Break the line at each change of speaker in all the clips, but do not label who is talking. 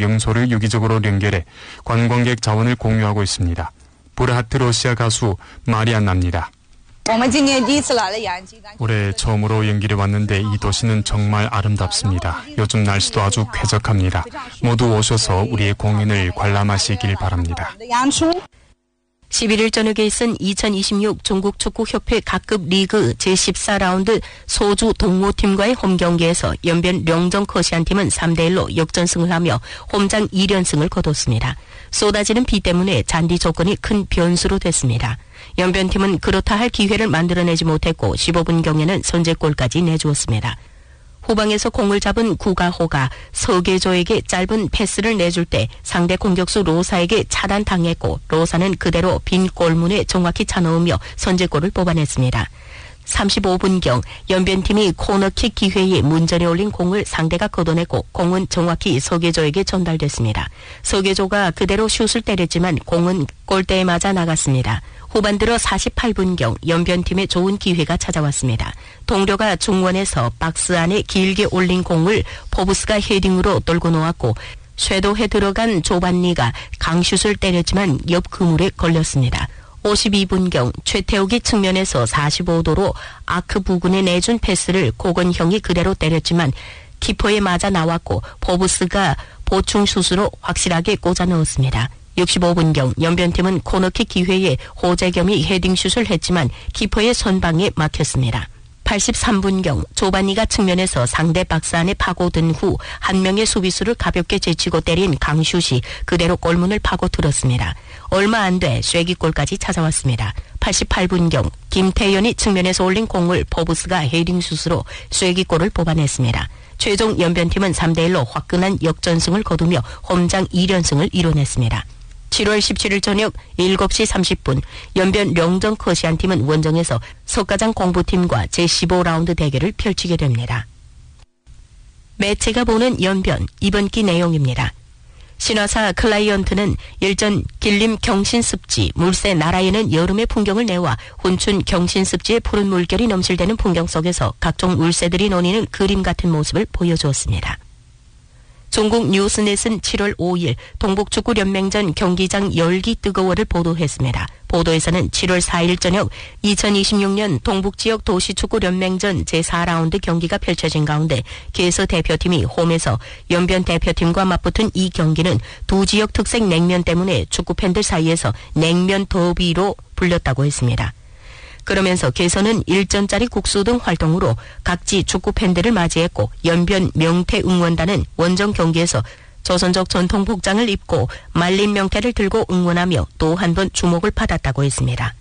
명소를 유기적으로 연결해 관광객 자원을 공유하고 있습니다. 브라하트 러시아 가수 마리안나입니다. 올해 처음으로 연길에 왔는데 이 도시는 정말 아름답습니다. 요즘 날씨도 아주 쾌적합니다. 모두 오셔서 우리의 공연을 관람하시길 바랍니다.
11일 저녁에 있은 2026 중국축구협회 각급 리그 제14라운드 소주 동호팀과의 홈경기에서 연변 령정 커시안팀은 3대1로 역전승을 하며 홈장 2연승을 거뒀습니다. 쏟아지는 비 때문에 잔디 조건이 큰 변수로 됐습니다. 연변팀은 그렇다 할 기회를 만들어내지 못했고 15분경에는 선제골까지 내주었습니다. 후방에서 공을 잡은 구가호가 서계조에게 짧은 패스를 내줄 때 상대 공격수 로사에게 차단당했고 로사는 그대로 빈 골문에 정확히 차넣으며 선제골을 뽑아냈습니다. 35분경 연변팀이 코너킥 기회에 문전에 올린 공을 상대가 걷어내고 공은 정확히 서계조에게 전달됐습니다. 서계조가 그대로 슛을 때렸지만 공은 골대에 맞아 나갔습니다. 후반 들어 48분경 연변팀에 좋은 기회가 찾아왔습니다. 동료가 중원에서 박스 안에 길게 올린 공을 포브스가 헤딩으로 돌고 놓았고 쇄도해 들어간 조반니가 강슛을 때렸지만 옆 그물에 걸렸습니다. 52분경 최태욱이 측면에서 45도로 아크 부근에 내준 패스를 고건형이 그대로 때렸지만 키퍼에 맞아 나왔고 포브스가 보충슛으로 확실하게 꽂아 넣었습니다. 65분경 연변팀은 코너킥 기회에 호재겸이 헤딩슛을 했지만 키퍼의 선방에 막혔습니다. 83분경 조반니가 측면에서 상대 박스 안에 파고든 후 한 명의 수비수를 가볍게 제치고 때린 강슛이 그대로 골문을 파고들었습니다. 얼마 안 돼 쐐기골까지 찾아왔습니다. 88분경 김태현이 측면에서 올린 공을 포브스가 헤딩슛으로 쐐기골을 뽑아냈습니다. 최종 연변팀은 3대1로 화끈한 역전승을 거두며 홈장 2연승을 이뤄냈습니다. 7월 17일 저녁 7시 30분 연변 령정 커시안팀은 원정에서 석가장 공부팀과 제15라운드 대결을 펼치게 됩니다. 매체가 보는 연변 이번 기 내용입니다. 신화사 클라이언트는 일전 길림 경신습지 물새 나라에는 여름의 풍경을 내와 훈춘 경신습지의 푸른 물결이 넘실대는 풍경 속에서 각종 물새들이 노니는 그림 같은 모습을 보여주었습니다. 중국 뉴스넷은 7월 5일 동북축구연맹전 경기장 열기 뜨거워를 보도했습니다. 보도에서는 7월 4일 저녁 2026년 동북지역 도시축구연맹전 제4라운드 경기가 펼쳐진 가운데 개서 대표팀이 홈에서 연변 대표팀과 맞붙은 이 경기는 두 지역 특색 냉면 때문에 축구팬들 사이에서 냉면 더비로 불렸다고 했습니다. 그러면서 개서는 일전짜리 국수 등 활동으로 각지 축구팬들을 맞이했고 연변 명태 응원단은 원정 경기에서 조선족 전통 복장을 입고 말린 명태를 들고 응원하며 또 한 번 주목을 받았다고 했습니다.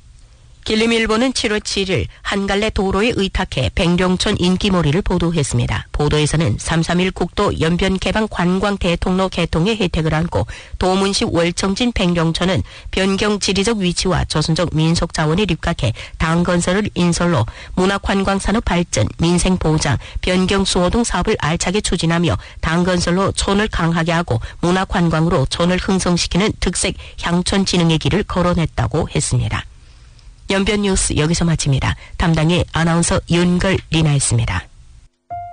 길림일보는 7월 7일 한 갈래 도로에 의탁해 백령촌 인기몰이를 보도했습니다. 보도에서는 3.3.1 국도 연변 개방 관광 대통로 개통의 혜택을 안고 도문시 월청진 백령촌은 변경 지리적 위치와 조선족 민속 자원에 입각해 당 건설을 인설로 문화관광산업 발전, 민생 보장, 변경 수호 등 사업을 알차게 추진하며 당 건설로 촌을 강하게 하고 문화관광으로 촌을 흥성시키는 특색 향촌 진흥의 길을 거론했다고 했습니다. 연변 뉴스 여기서 마칩니다. 담당의 아나운서 윤걸 리나였습니다.